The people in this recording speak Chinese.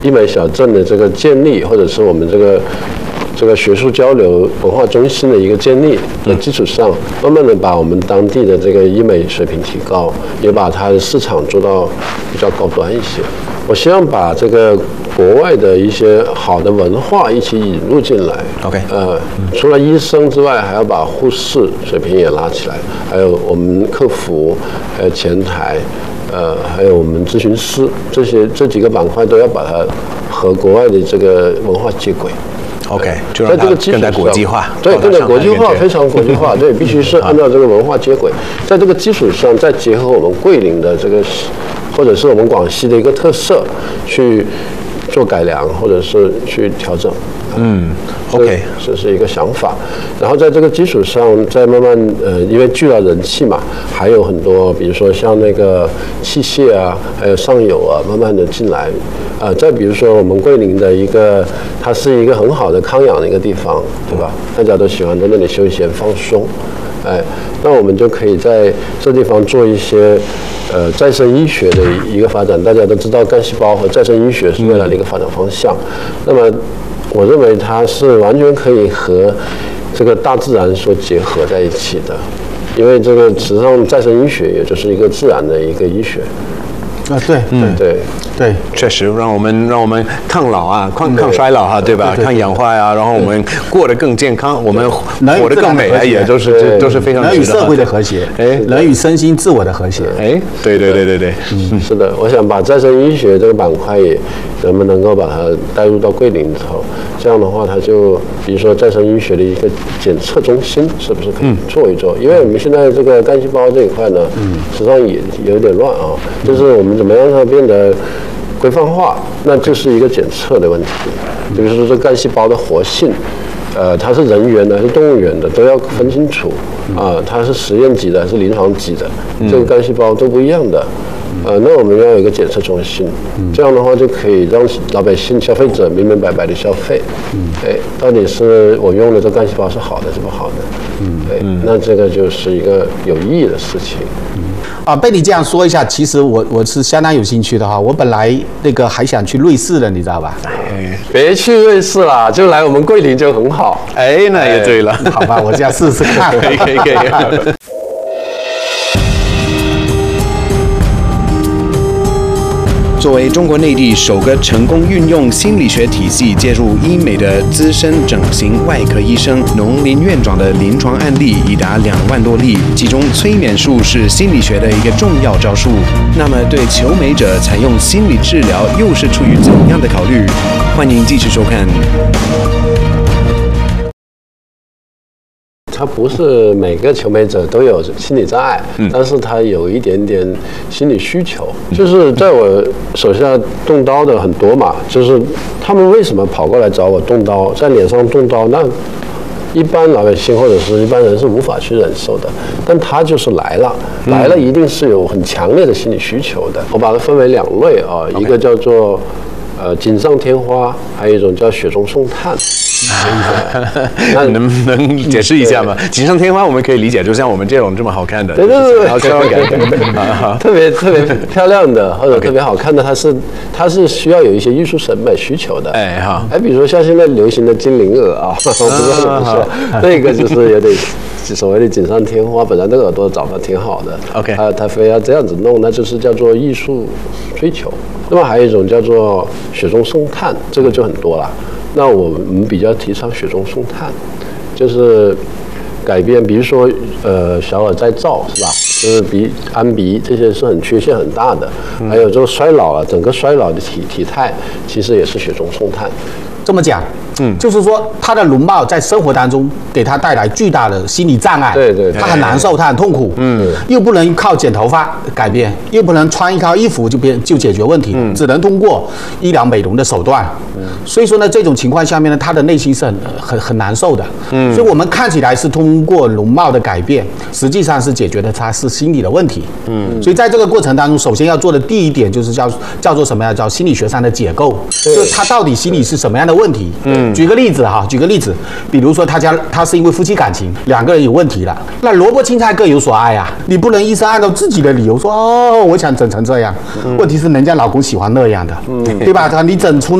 医美小镇的这个建立，或者是我们这个学术交流文化中心的一个建立的基础上，慢慢的把我们当地的这个医美水平提高，也把它的市场做到比较高端一些。我希望把这个国外的一些好的文化一起引入进来。 OK， 除了医生之外，还要把护士水平也拉起来，还有我们客服，还有前台，还有我们咨询师，这几个板块都要把它和国外的这个文化接轨。 OK， 就让它更加国际化， 对，更加国际化，非常国际化，对，必须是按照这个文化接轨，在这个基础上，再结合我们桂林的这个，或者是我们广西的一个特色，去做改良，或者是去调整。 OK， 这是一个想法，然后在这个基础上，再慢慢因为聚了人气嘛，还有很多，比如说像那个器械啊，还有上游啊，慢慢的进来，再比如说我们桂林的一个，它是一个很好的康养的一个地方，对吧？大家都喜欢在那里休闲放松，那我们就可以在这地方做一些再生医学的一个发展。大家都知道干细胞和再生医学是未来的一个发展方向，那么我认为它是完全可以和这个大自然所结合在一起的，因为这个实际上再生医学也就是一个自然的一个医学。 对，确实让我们抗老啊，抗衰老哈，对吧？抗氧化呀，然后我们过得更健康，我们活得更美啊，也都是非常人与社会的和谐，人与身心自我的和谐。 对， 是的，我想把再生医学这个板块也能够把它带入到桂林里头，这样的话，它就比如说再生医学的一个检测中心，是不是可以做一做？因为我们现在这个干细胞这一块呢，实际上也有点乱啊，就是我们怎么样让它变得规范化，那就是一个检测的问题。比如说这干细胞的活性，它是人源的还是动物源的，都要分清楚啊，它是实验级的还是临床级的，这个干细胞都不一样的。那我们要有一个检测中心，这样的话就可以让老百姓、消费者明明白白的消费。到底是我用的这干细胞是好的是不好的？那这个就是一个有意义的事情。 被你这样说一下，其实我是相当有兴趣的哈。我本来那个还想去瑞士的，你知道吧？ 别去瑞士啦，就来我们桂林就很好。 那也对了。 好吧，我这样试试看。 可以。作为中国内地首个成功运用心理学体系介入医美的资深整形外科医生农林院长的临床案例已达2万多例，其中催眠术是心理学的一个重要招数。那么对求美者采用心理治疗又是出于怎样的考虑？欢迎继续收看。 他不是每个求美者都有心理障碍，但是他有一点点心理需求。就是在我手下动刀的很多嘛，就是他们为什么跑过来找我动刀，在脸上动刀，那一般老百姓或者是一般人是无法去忍受的，但他就是来了一定是有很强烈的心理需求的。我把它分为2类啊，一个叫做锦上添花，还有一种叫雪中送炭。 那能不能解释一下吗？锦上添花我们可以理解，就像我们这种这么好看的， 对，特别漂亮的或者特别好看的，它是需要有一些艺术审美需求的。比如说像现在流行的精灵耳啊，我不知道怎么说，那个就是有点所谓的锦上添花，本来那个耳朵长得挺好的，OK，他非要这样子弄，那就是叫做艺术追求。那么还有一种叫做雪中送炭，这个就很多了。那我们比较提倡雪中送炭，就是改变，比如说小耳再造是吧？就是安鼻这些是很缺陷很大的，还有这个衰老了，整个衰老的体态其实也是雪中送炭。 这么讲，就是说他的容貌在生活当中给他带来巨大的心理障碍， 对， 他很难受，他很痛苦，又不能靠剪头发改变，又不能穿一套衣服就解决问题，只能通过医疗美容的手段，所以说呢，这种情况下面呢，他的内心是很难受的，所以我们看起来是通过容貌的改变，实际上是解决的他是心理的问题，所以在这个过程当中，首先要做的第一点就是叫做什么呀？叫心理学上的解构，就是他到底心理是什么样的问题， 举个例子，比如说他是因为夫妻感情2个人有问题了，那萝卜青菜各有所爱啊，你不能医生按照自己的理由说我想整成这样，问题是人家老公喜欢那样的，对吧？你整出